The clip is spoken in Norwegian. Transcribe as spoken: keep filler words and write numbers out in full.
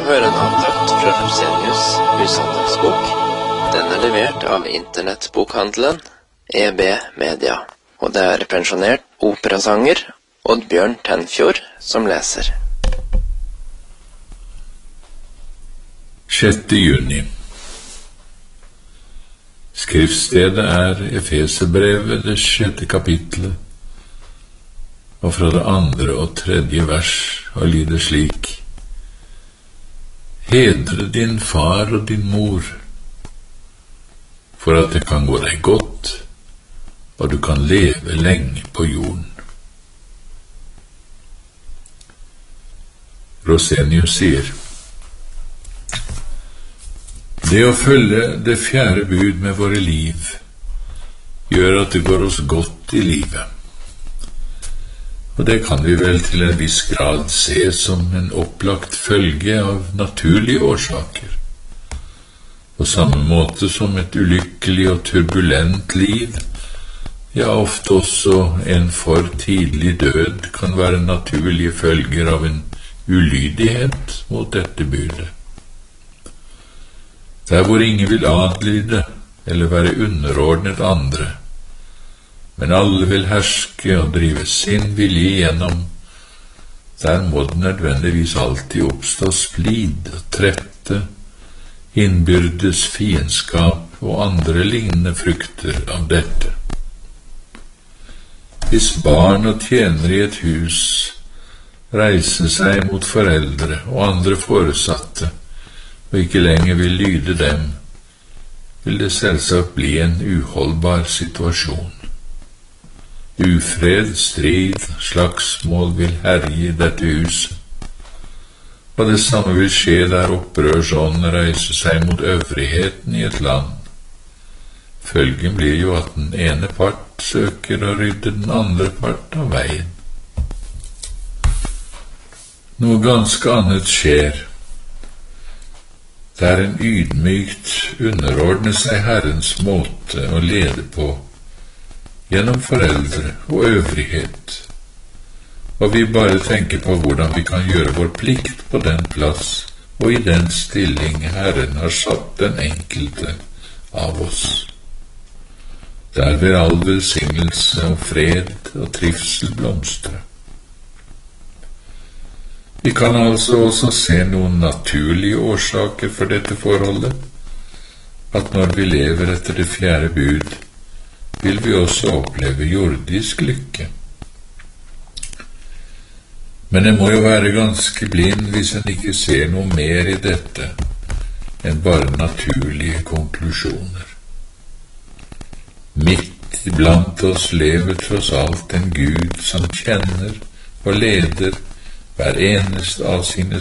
høre en avtakt fra Rosenius hushandelsbok. Den er levert av internettbokhandelen E B Media, og det er pensjonert operasanger Oddbjørn Tenfjord som leser. sjette juni. Skriftstedet er Efeserbrevet, det sjette kapitlet, og fra det andre og tredje vers, og lyder slik: Hedre din far og din mor, for at det kan gå deg godt, og du kan leve lenge på jorden. Rosenius sier: Det å følge det fjerde bud med våre liv gjør at det går oss godt i livet. Og det kan vi vel til en viss grad se som en opplagt følge av naturlige årsaker. På samme måte som et ulykkelig og turbulent liv, ja, ofte også en for tidlig død, kan være naturlige følger av en ulydighet mot dette budet. Der hvor ingen vil adlyde eller være underordnet andre, men alle vil herske og drive sin vilje igjennom, der må det nødvendigvis alltid oppstå splid og trette, innbyrdes fiendskap og andre lignende frukter av dette. Hvis barn og tjenere i et hus reiser seg mot foreldre og andre foresatte, og ikke lenger vil lyde dem, vil det selvsagt bli en uholdbar situasjon. Ufred, strid, slagsmål vil herje i dette huset, og det samme vil skje der opprørsånden reiser seg mot øvrigheten i et land. Følgen blir jo at den ene part søker å rydde den andre part av veien. Noe ganske annet skjer, der en ydmykt underordner seg Herrens måte å lede på, gjennom foreldre og øvrighet, og vi bare tenker på hvordan vi kan gjøre vår plikt på den plass og i den stilling Herren har satt den enkelte av oss. Der vil all velsignelse og fred og trivsel blomstre. Vi kan altså også se noen naturlige årsaker for dette forholdet, at når vi lever etter det fjerde bud, vil vi også oppleve jordisk lykke. Men det må jo være ganske blind hvis en ikke ser noe mer i dette enn bare naturlige konklusjoner. Midt iblant oss lever tross alt en Gud som kjenner og leder hver eneste av sine